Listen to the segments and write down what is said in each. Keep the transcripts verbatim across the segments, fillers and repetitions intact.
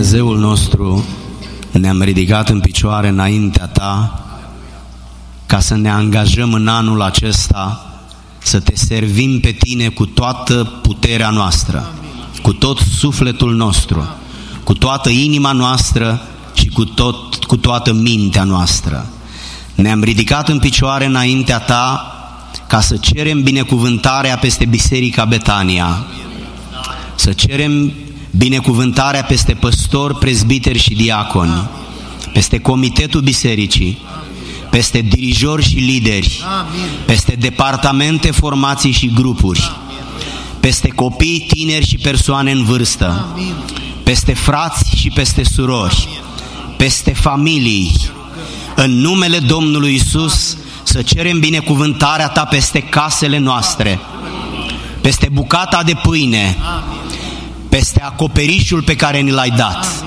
Dumnezeul nostru, ne-am ridicat în picioare înaintea Ta ca să ne angajăm în anul acesta să Te servim pe Tine cu toată puterea noastră, cu tot sufletul nostru, cu toată inima noastră și cu, tot, cu toată mintea noastră. Ne-am ridicat în picioare înaintea Ta ca să cerem binecuvântarea peste Biserica Betania, să cerem binecuvântarea peste păstori, prezbiteri și diaconi, peste comitetul bisericii, peste dirijori și lideri, peste departamente, formații și grupuri, peste copii, tineri și persoane în vârstă, peste frați și peste surori, peste familii. În numele Domnului Iisus să cerem binecuvântarea Ta peste casele noastre, peste bucata de pâine, peste acoperișul pe care ni l-ai dat,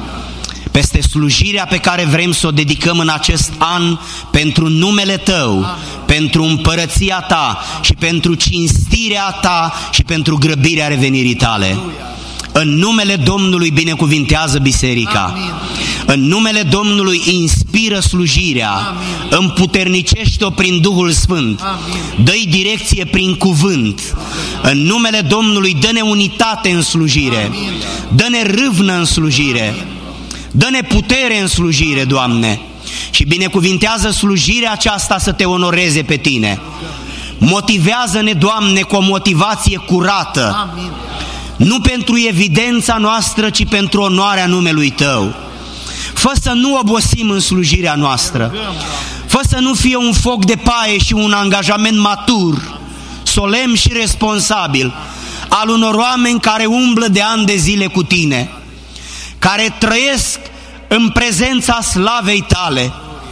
peste slujirea pe care vrem să o dedicăm în acest an pentru numele Tău, pentru împărăția Ta și pentru cinstirea Ta și pentru grăbirea revenirii Tale. În numele Domnului binecuvintează biserica. În numele Domnului inspiră slujirea. Împuternicește-o prin Duhul Sfânt. Dă-i direcție prin cuvânt. În numele Domnului dă-ne unitate în slujire. Dă-ne râvnă în slujire. Dă-ne putere în slujire, Doamne. Și binecuvintează slujirea aceasta să Te onoreze pe Tine. Motivează-ne, Doamne, cu o motivație curată. Nu pentru evidența noastră, ci pentru onoarea numelui Tău. Fă să nu obosim în slujirea noastră. Fă să nu fie un foc de paie și un angajament matur, solemn și responsabil al unor oameni care umblă de ani de zile cu Tine, care trăiesc în prezența slavei Tale,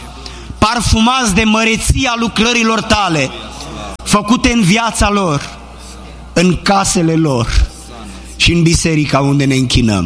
parfumați de măreția lucrărilor Tale, făcute în viața lor, în casele lor și în biserica unde ne închinăm.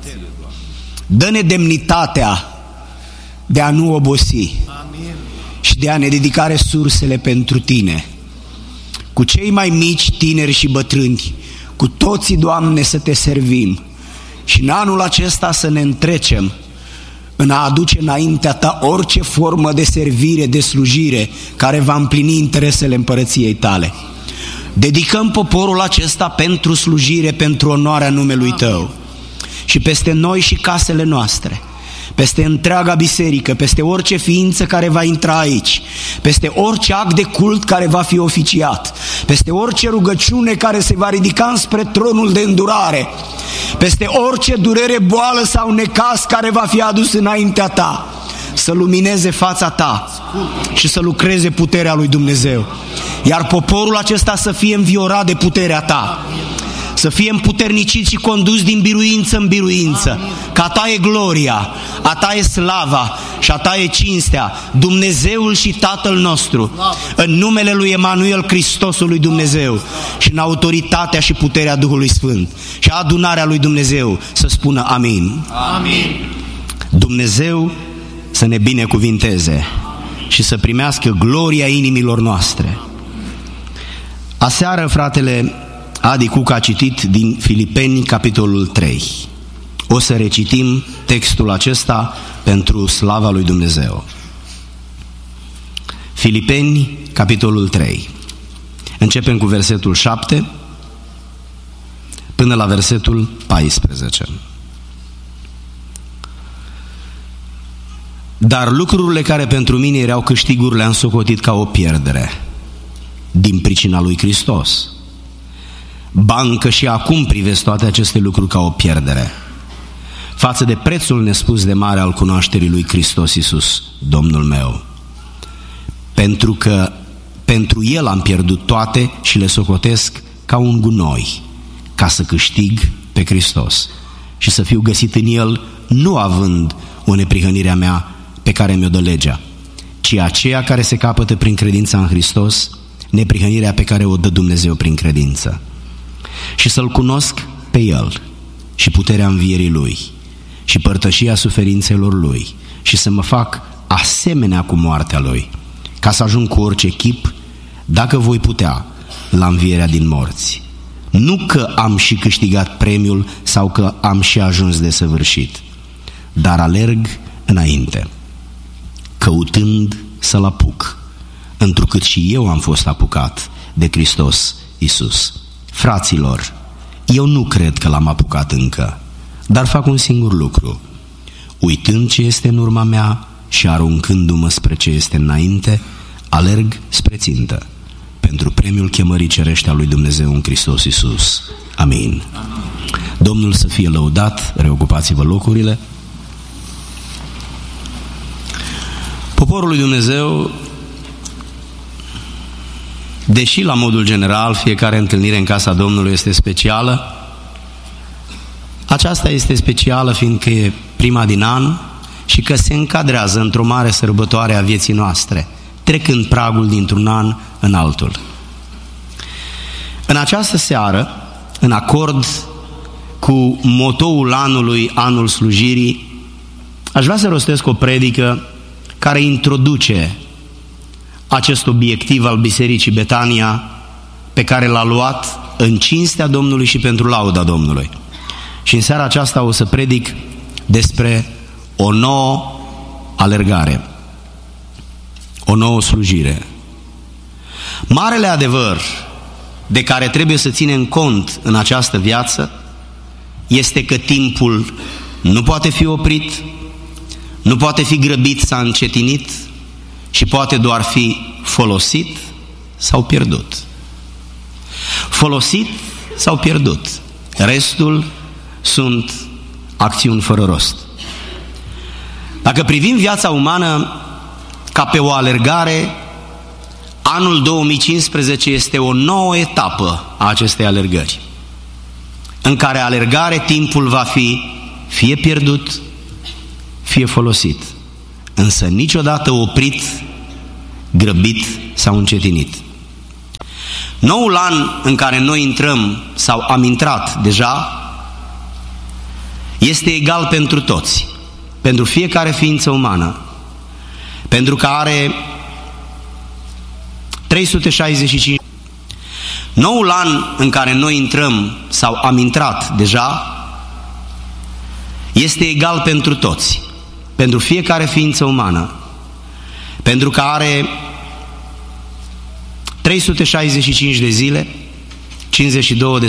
Dă-ne demnitatea de a nu obosi și de a ne dedica resursele pentru Tine. Cu cei mai mici, tineri și bătrâni, cu toții, Doamne, să Te servim și în anul acesta să ne întrecem în a aduce înaintea Ta orice formă de servire, de slujire care va împlini interesele împărăției Tale. Dedicăm poporul acesta pentru slujire, pentru onoarea numelui Tău. Și peste noi și casele noastre, peste întreaga biserică, peste orice ființă care va intra aici, peste orice act de cult care va fi oficiat, peste orice rugăciune care se va ridica înspre tronul de îndurare, peste orice durere, boală sau necaz care va fi adus înaintea Ta, să lumineze fața Ta și să lucreze puterea lui Dumnezeu. Iar poporul acesta să fie înviorat de puterea Ta, să fie împuternicit și condus din biruință în biruință, că a Ta e gloria, a Ta e slava și a Ta e cinstea, Dumnezeul și Tatăl nostru, în numele lui Emanuel, Hristosul lui Dumnezeu, și în autoritatea și puterea Duhului Sfânt. Și adunarea lui Dumnezeu să spună amin. Amin. Dumnezeu să ne binecuvinteze și să primească gloria inimilor noastre. Aseară fratele Adi Cuc a citit din Filipeni, capitolul trei. O să recitim textul acesta pentru slava lui Dumnezeu. Filipeni, capitolul trei. Începem cu versetul șapte până la versetul paisprezece. Dar lucrurile care pentru mine erau câștiguri le-am socotit ca o pierdere din pricina lui Hristos. Ba încă și acum privesc toate aceste lucruri ca o pierdere față de prețul nespus de mare al cunoașterii lui Hristos Iisus, Domnul meu. Pentru că pentru El am pierdut toate și le socotesc ca un gunoi, ca să câștig pe Hristos și să fiu găsit în El, nu având o neprihănire a mea pe care mi-o dă legea, ci aceea care se capătă prin credința în Hristos, neprihănirea pe care o dă Dumnezeu prin credință. Și să-L cunosc pe El și puterea învierii Lui și părtășia suferințelor Lui și să mă fac asemenea cu moartea Lui, ca să ajung cu orice chip, dacă voi putea, la învierea din morți. Nu că am și câștigat premiul sau că am și ajuns desăvârșit, dar alerg înainte, căutând să-L apuc, întrucât și eu am fost apucat de Hristos Iisus. Fraților, eu nu cred că L-am apucat încă, dar fac un singur lucru: uitând ce este în urma mea și aruncându-mă spre ce este înainte, alerg spre țintă, pentru premiul chemării cerești a lui Dumnezeu în Hristos Iisus. Amin. Domnul să fie lăudat. Reocupați-vă locurile. Poporul lui Dumnezeu, deși la modul general fiecare întâlnire în casa Domnului este specială, aceasta este specială fiindcă e prima din an și că se încadrează într-o mare sărbătoare a vieții noastre, trecând pragul dintr-un an în altul. În această seară, în acord cu motoul anului, anul slujirii, aș vrea să rostesc o predică care introduce acest obiectiv al Bisericii Betania, pe care l-a luat în cinstea Domnului și pentru lauda Domnului. Și în seara aceasta o să predic despre o nouă alergare, o nouă slujire. Marele adevăr de care trebuie să ținem cont în această viață este că timpul nu poate fi oprit, nu poate fi grăbit sau încetinit și poate doar fi folosit sau pierdut. Folosit sau pierdut. Restul sunt acțiuni fără rost. Dacă privim viața umană ca pe o alergare, anul două mii cincisprezece este o nouă etapă a acestei alergări, în care alergare timpul va fi fie pierdut, fie folosit, însă niciodată oprit, grăbit sau încetinit. Noul an în care noi intrăm sau am intrat deja este egal pentru toți, pentru fiecare ființă umană, pentru că are trei sute șaizeci și cinci. Noul an în care noi intrăm sau am intrat deja este egal pentru toți, pentru fiecare ființă umană, pentru că are trei sute șaizeci și cinci de zile, cincizeci și două de